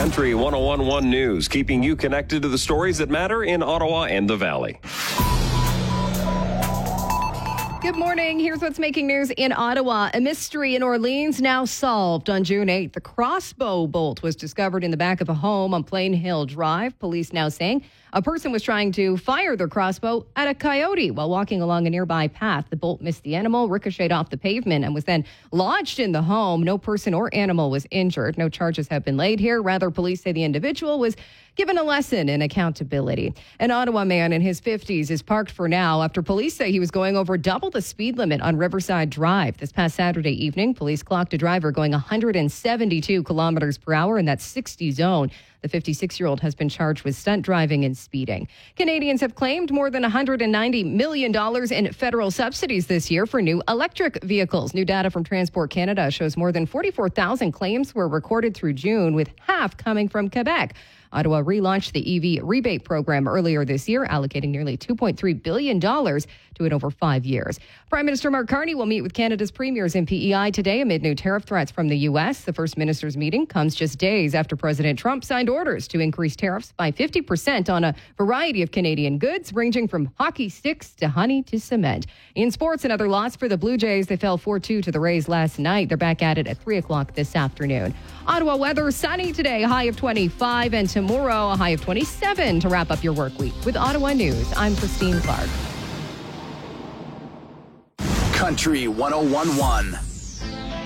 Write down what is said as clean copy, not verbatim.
Country 101.1 News, keeping you connected to the stories that matter in Ottawa and the Valley. Good morning. Here's what's making news in Ottawa. A mystery in Orleans now solved. On June 8th, the crossbow bolt was discovered in the back of a home on Plain Hill Drive. Police now saying a person was trying to fire their crossbow at a coyote while walking along a nearby path. The bolt missed the animal, ricocheted off the pavement, and was then lodged in the home. No person or animal was injured. No charges have been laid here. Rather, police say the individual was given a lesson in accountability. An Ottawa man in his 50s is parked for now after police say he was going over double the speed limit on Riverside Drive. This past Saturday evening, police clocked a driver going 172 kilometers per hour in that 60 zone. The 56-year-old has been charged with stunt driving and speeding. Canadians have claimed more than $190 million in federal subsidies this year for new electric vehicles. New data from Transport Canada shows more than 44,000 claims were recorded through June, with half coming from Quebec. Ottawa relaunched the EV rebate program earlier this year, allocating nearly $2.3 billion to it over 5 years. Prime Minister Mark Carney will meet with Canada's premiers in PEI today amid new tariff threats from the U.S. The First Minister's meeting comes just days after President Trump signed orders to increase tariffs by 50% on a variety of Canadian goods, ranging from hockey sticks to honey to cement. In sports, another loss for the Blue Jays. They fell 4-2 to the Rays last night. They're back at it at 3 o'clock this afternoon. Ottawa weather, sunny today, high of 25, and tomorrow a high of 27 to wrap up your work week. With Ottawa News, I'm Christine Clark. Country 101.1.